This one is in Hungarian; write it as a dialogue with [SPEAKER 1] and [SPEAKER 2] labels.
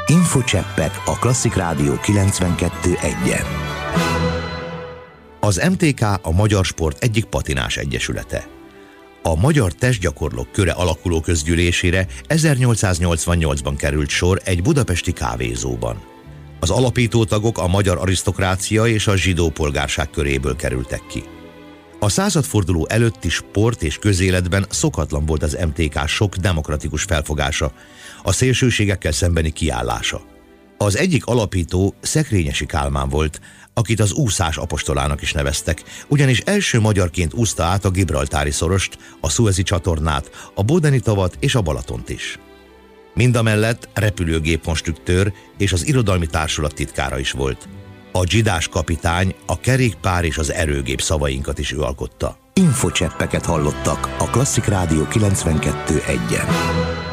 [SPEAKER 1] Infocseppek a Klasszik Rádió 92.1-en. Az MTK a magyar sport egyik patinás egyesülete. A Magyar Testgyakorlók Köre alakuló közgyűlésére 1888-ban került sor egy budapesti kávézóban. Az alapító tagok a magyar arisztokrácia és a zsidó polgárság köréből kerültek ki. A századforduló előtti sport és közéletben szokatlan volt az MTK sok demokratikus felfogása, a szélsőségekkel szembeni kiállása. Az egyik alapító Szekrényesi Kálmán volt, akit az úszás apostolának is neveztek, ugyanis első magyarként úszta át a Gibraltári szorost, a Szuezi csatornát, a Bodeni tavat és a Balatont is. Mindamellett repülőgépkonstruktőr és az irodalmi társulat titkára is volt. A dzsidás kapitány, a kerékpár és az erőgép szavainkat is ő alkotta. Infocseppeket hallottak a Klasszik Rádió 92.1-en.